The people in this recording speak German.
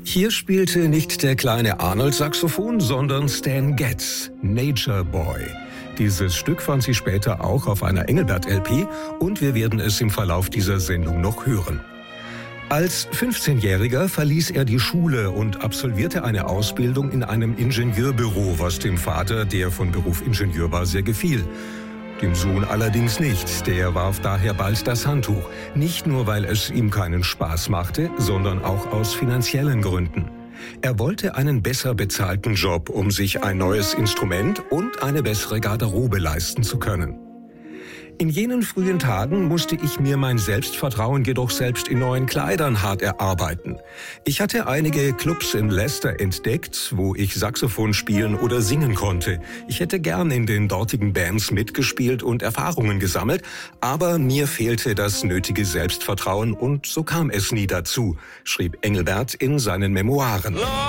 Hier spielte nicht der kleine Arnold Saxophon, sondern Stan Getz, Nature Boy. Dieses Stück fand sie später auch auf einer Engelbert-LP und wir werden es im Verlauf dieser Sendung noch hören. Als 15-Jähriger verließ er die Schule und absolvierte eine Ausbildung in einem Ingenieurbüro, was dem Vater, der von Beruf Ingenieur war, sehr gefiel. Dem Sohn allerdings nicht, der warf daher bald das Handtuch. Nicht nur, weil es ihm keinen Spaß machte, sondern auch aus finanziellen Gründen. Er wollte einen besser bezahlten Job, um sich ein neues Instrument und eine bessere Garderobe leisten zu können. In jenen frühen Tagen musste ich mir mein Selbstvertrauen jedoch selbst in neuen Kleidern hart erarbeiten. Ich hatte einige Clubs in Leicester entdeckt, wo ich Saxophon spielen oder singen konnte. Ich hätte gern in den dortigen Bands mitgespielt und Erfahrungen gesammelt, aber mir fehlte das nötige Selbstvertrauen und so kam es nie dazu, schrieb Engelbert in seinen Memoiren.